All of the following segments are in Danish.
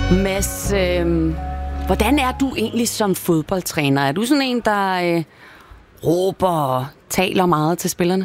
Mads, hvordan er du egentlig som fodboldtræner? Er du sådan en, der råber og taler meget til spillerne?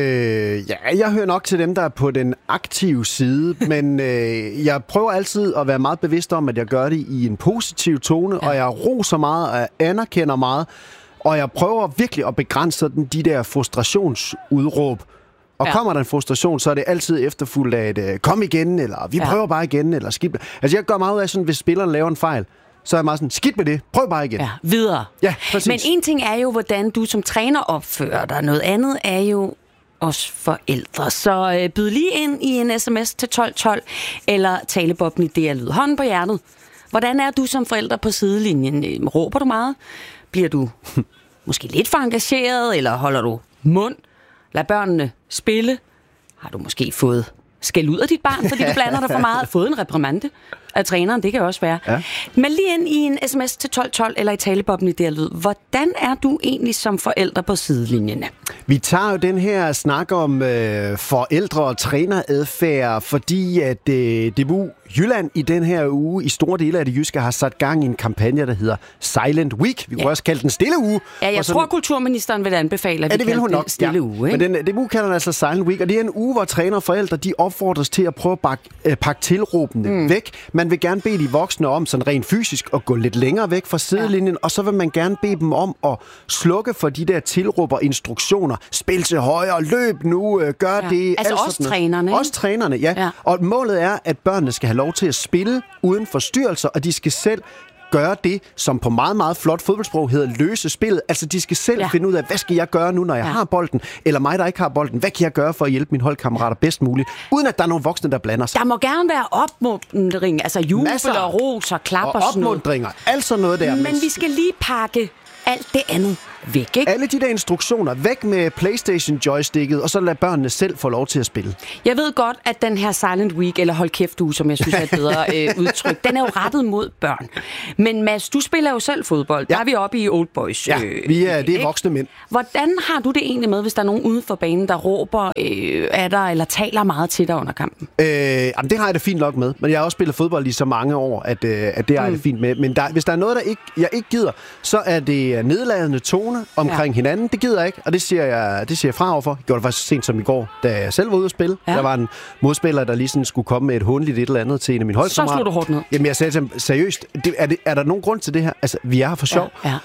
Ja, jeg hører nok til dem, der er på den aktive side, men jeg prøver altid at være meget bevidst om, at jeg gør det i en positiv tone, og jeg roser meget, og jeg anerkender meget, og jeg prøver virkelig at begrænse de der frustrationsudråb. Og kommer der en frustration, så er det altid efterfulgt af et kom igen, eller vi prøver bare igen, eller skidt. Altså jeg gør meget ud af sådan, hvis spilleren laver en fejl, så er jeg meget sådan, skidt med det, prøv bare igen. Ja, videre. Ja, præcis. Men en ting er jo, hvordan du som træner opfører dig. Noget andet er jo os forældre. Så byd lige ind i en sms til 1212, eller talebobben i DR Lyd. Hånden på hjertet. Hvordan er du som forælder på sidelinjen? Råber du meget? Bliver du måske lidt for engageret, eller holder du mund? Lad børnene spille. Har du måske fået skæld ud af dit barn, fordi du blander dig for meget? Fået en reprimande af træneren, det kan også være. Ja. Men lige ind i en sms til 1212 eller i talebobben i DR Lyd. Hvordan er du egentlig som forælder på sidelinjene? Vi tager jo den her snak om forældre- og træneradfærd, fordi at DBU Jylland i den her uge i store dele af det jyske har sat gang i en kampagne, der hedder Silent Week. Vi kunne også kalde den stille uge. Ja, jeg tror, kulturministeren vil anbefale, at vi kalder den stille uge. Ikke? Men DBU kalder den altså Silent Week, og det er en uge, hvor træner og forældre de opfordres til at prøve at pakke tilråbene væk. Man vil gerne bede de voksne om sådan rent fysisk at gå lidt længere væk fra sidelinjen, og så vil man gerne bede dem om at slukke for de der tilråb og instruktioner. Spil til højre, løb nu, gør det. Altså også trænerne, ikke? Også trænerne, ja. Og målet er, at børnene skal have lov til at spille uden forstyrrelser, og de skal selv gøre det, som på meget, meget flot fodboldsprog hedder løse spillet. Altså, de skal selv finde ud af, hvad skal jeg gøre nu, når jeg har bolden, eller mig, der ikke har bolden. Hvad kan jeg gøre for at hjælpe mine holdkammerater bedst muligt, uden at der er nogle voksne, der blander sig? Der må gerne være opmuntring, altså jubel og ros og klap og sådan noget. Opmuntringer, altså noget der. Men vi skal lige pakke alt det andet væk, ikke? Alle de der instruktioner, væk med PlayStation-joysticket, og så lad børnene selv få lov til at spille. Jeg ved godt, at den her Silent Week, eller hold kæft uge, som jeg synes er et bedre udtryk, den er jo rettet mod børn. Men Mads, du spiller jo selv fodbold. Der er vi oppe i Old Boys. Ja, det er voksne mænd. Hvordan har du det egentlig med, hvis der er nogen ude for banen, der råber af dig, eller taler meget til dig under kampen? Jamen, det har jeg det fint nok med. Men jeg har også spillet fodbold i så mange år, at det har jeg det fint med. Men hvis der er noget, jeg ikke gider, så er det nedladende tone omkring hinanden. Det gider jeg ikke, og det siger jeg fra overfor. Jeg gjorde det faktisk sent som i går, da jeg selv var ude at spille. Der var en modspiller, der lige sådan skulle komme med et håndligt et eller andet til en af mine holdkammerater. Så slog du hårdt ned. Jamen, jeg sagde til ham, seriøst, er der nogen grund til det her? Altså, vi er her for sjov. Ja.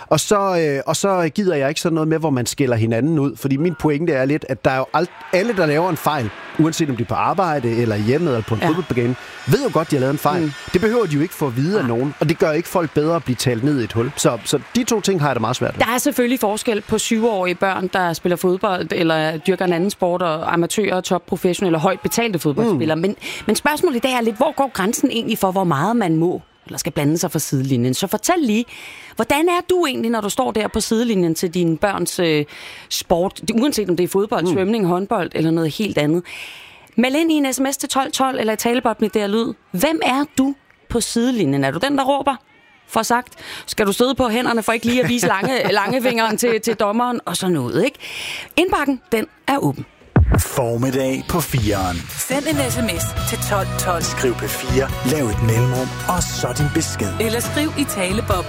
Og så gider jeg ikke sådan noget med, hvor man skælder hinanden ud. Fordi min pointe er lidt, at der er jo alle, der laver en fejl, uanset om de er på arbejde, eller hjemme, eller på en fodboldbane, ved jo godt, de har lavet en fejl. Det behøver de jo ikke få at vide af nogen, og det gør ikke folk bedre at blive talt ned i et hul. Så de to ting har jeg det meget svært med. Der er selvfølgelig forskel på 7-årige børn, der spiller fodbold, eller dyrker en anden sport, og amatører, topprofessionelle, højt betalte fodboldspillere. Men spørgsmålet i dag er lidt, hvor går grænsen egentlig for, hvor meget man må, eller skal blande sig fra sidelinjen? Så fortæl lige, hvordan er du egentlig, når du står der på sidelinjen til dine børns sport, uanset om det er fodbold, svømning, håndbold eller noget helt andet? Meld ind i en sms til 1212 eller i talebobben i DR Lyd. Hvem er du på sidelinjen? Er du den, der råber? For sagt, skal du sidde på hænderne for ikke lige at vise langefingeren til dommeren og sådan noget, ikke? Indbakken, den er åben. Formiddag på 4'eren. Send en sms til 1212. Skriv P4, lav et mellemrum, og så din besked. Eller skriv i taleboblen.